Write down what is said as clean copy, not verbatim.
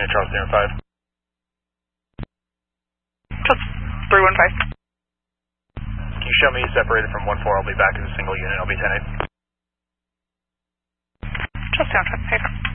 me at Charles 315. Charles 315. Can you show me separated from 1-4? I'll be back as a single unit. I'll be 10-8. Charles 315.